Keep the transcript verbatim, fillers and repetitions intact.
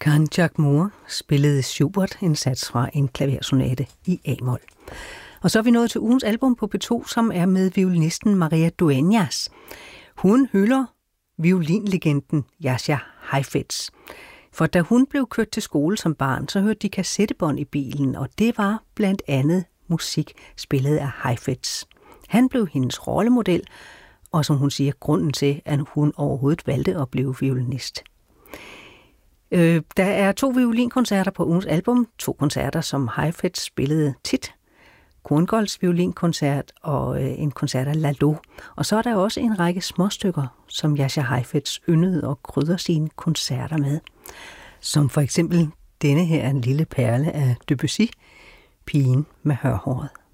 Karen Moore spillede Schubert, en sats fra en klaversonate i A-mol. Og så er vi nået til ugens album på P to, som er med violinisten Maria Dueñas. Hun hylder violinlegenden Jascha Heifetz. For da hun blev kørt til skole som barn, så hørte de kassettebånd i bilen, og det var blandt andet musik spillet af Heifetz. Han blev hendes rollemodel, og som hun siger, grunden til, at hun overhovedet valgte at blive violinist. Øh, der er to violinkoncerter på ugens album, to koncerter, som Heifetz spillede tit. Korngolds violinkoncert og øh, en koncert af Lalo. Og så er der også en række småstykker, som Jascha Heifetz yndede og krydder sine koncerter med. Som for eksempel denne her en lille perle af Debussy, Pigen med hørhåret.